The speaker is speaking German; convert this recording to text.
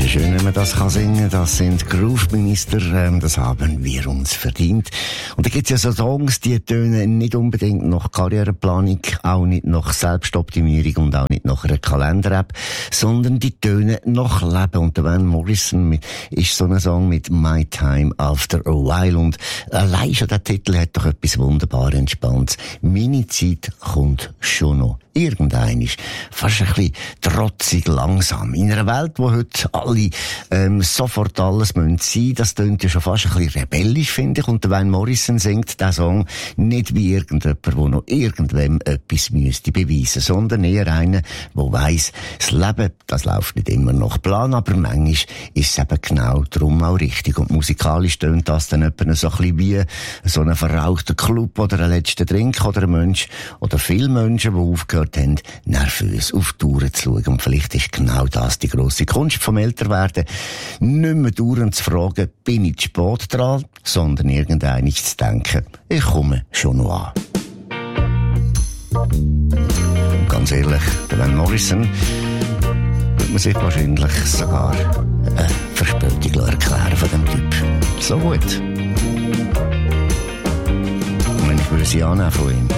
Schön, wenn man das kann singen. Das sind Groove-Minister. Das haben wir uns verdient. Und da gibt's ja so Songs, die tönen nicht unbedingt nach Karriereplanung, auch nicht nach Selbstoptimierung und auch nicht nach einer Kalender-App, sondern die tönen nach Leben. Und der Van Morrison ist so ein Song mit My Time After a While. Und allein schon der Titel hat doch etwas wunderbar Entspanntes. Meine Zeit kommt schon noch. Irgendein ist fast ein bisschen trotzig langsam. In einer Welt, wo heute alle sofort alles sein müssen, das tönt ja schon fast ein bisschen rebellisch, finde ich. Und der Van Morrison singt diesen Song nicht wie irgendjemand, der noch irgendwem etwas müsste beweisen, sondern eher einer, der weiss, das Leben, das läuft nicht immer nach Plan, aber manchmal ist es eben genau darum auch richtig. Und musikalisch tönt das dann etwa so ein bisschen wie so ein verrauchter Club oder ein letzter Drink oder ein Mensch oder viele Menschen, die aufgehört haben, nervös auf die Uhr zu schauen. Und vielleicht ist genau das die grosse Kunst vom Älterwerden. Nicht mehr dauernd zu fragen, bin ich zu spät dran, sondern irgendwann zu denken, ich komme schon noch an. Und ganz ehrlich, der Van Morrison wird man sich wahrscheinlich sogar eine Verspätung erklären von dem Typ. So gut. Und wenn ich würde sie annehmen von ihm.